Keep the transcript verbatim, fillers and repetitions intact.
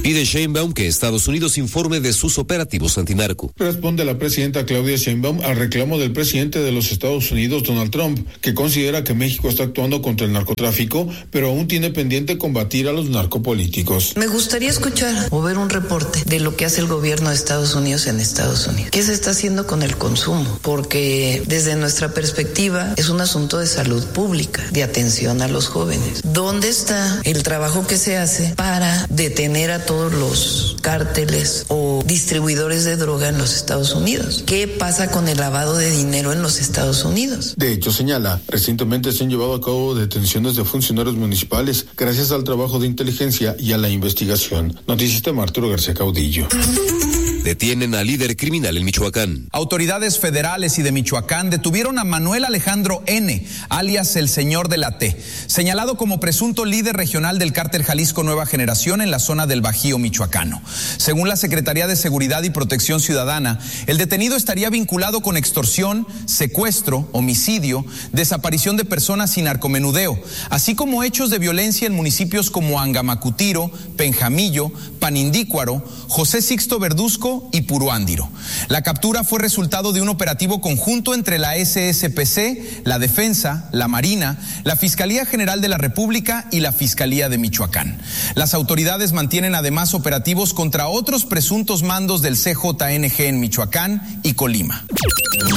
Pide Sheinbaum que Estados Unidos informe de sus operativos antinarco. Responde la presidenta Claudia Sheinbaum al reclamo del presidente de los Estados Unidos, Donald Trump, que considera que México está actuando contra el narcotráfico, pero aún tiene pendiente combatir a los narcopolíticos. Me gustaría escuchar o ver un reporte de lo que hace el gobierno de Estados Unidos en Estados Unidos. ¿Qué se está haciendo con el consumo? Porque desde nuestra perspectiva es un asunto de salud pública, de atención a los jóvenes. ¿Dónde está el trabajo que se hace para detener a todos los cárteles o distribuidores de droga en los Estados Unidos? ¿Qué pasa con el lavado de dinero en los Estados Unidos? De hecho, señala, recientemente se han llevado a cabo detenciones de funcionarios municipales gracias al trabajo de inteligencia y a la investigación. Noticias de Arturo García Caudillo. Detienen al líder criminal en Michoacán. Autoridades federales y de Michoacán detuvieron a Manuel Alejandro N., alias el Señor de la T., señalado como presunto líder regional del cártel Jalisco Nueva Generación en la zona del Bajío michoacano. Según la Secretaría de Seguridad y Protección Ciudadana, el detenido estaría vinculado con extorsión, secuestro, homicidio, desaparición de personas y narcomenudeo, así como hechos de violencia en municipios como Angamacutiro, Penjamillo, Panindícuaro, José Sixto Verduzco y Puruándiro. La captura fue resultado de un operativo conjunto entre la S S P C, la Defensa, la Marina, la Fiscalía General de la República y la Fiscalía de Michoacán. Las autoridades mantienen además operativos contra otros presuntos mandos del C J N G en Michoacán y Colima.